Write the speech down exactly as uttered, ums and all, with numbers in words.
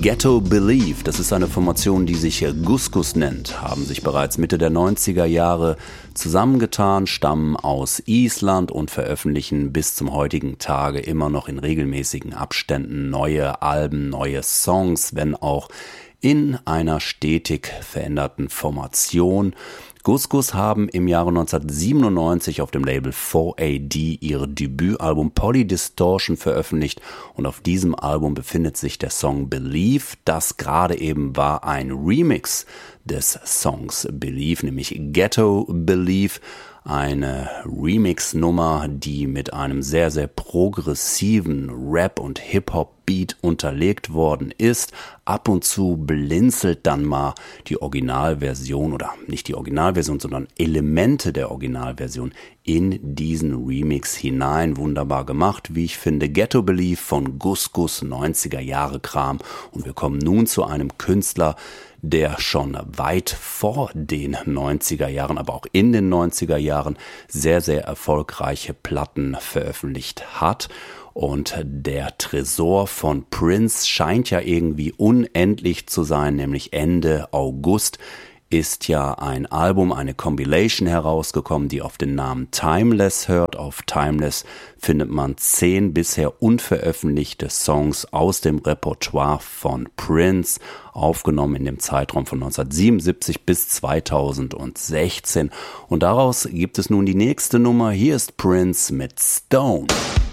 Ghetto Belief, das ist eine Formation, die sich Gus Gus nennt, haben sich bereits Mitte der neunziger Jahre zusammengetan, stammen aus Island und veröffentlichen bis zum heutigen Tage immer noch in regelmäßigen Abständen neue Alben, neue Songs, wenn auch in einer stetig veränderten Formation. Gus Gus haben im Jahre neunzehnhundertsiebenundneunzig auf dem Label vier A D ihr Debütalbum Polydistortion veröffentlicht und auf diesem Album befindet sich der Song Believe. Das gerade eben war ein Remix des Songs Believe, nämlich Ghetto Belief. Eine Remix-Nummer, die mit einem sehr, sehr progressiven Rap- und Hip-Hop-Beat unterlegt worden ist. Ab und zu blinzelt dann mal die Originalversion oder nicht die Originalversion, sondern Elemente der Originalversion in diesen Remix hinein. Wunderbar gemacht, wie ich finde. Ghetto Belief von Gus Gus, neunziger Jahre Kram. Und wir kommen nun zu einem Künstler, der schon weit vor den neunziger Jahren, aber auch in den neunziger Jahren sehr, sehr erfolgreiche Platten veröffentlicht hat. Und der Tresor von Prince scheint ja irgendwie unendlich zu sein, nämlich Ende August ist ja ein Album, eine Compilation herausgekommen, die auf den Namen Timeless hört. Auf Timeless findet man zehn bisher unveröffentlichte Songs aus dem Repertoire von Prince, aufgenommen in dem Zeitraum von neunzehnhundertsiebenundsiebzig bis zweitausendsechzehn. Und daraus gibt es nun die nächste Nummer. Hier ist Prince mit Stone.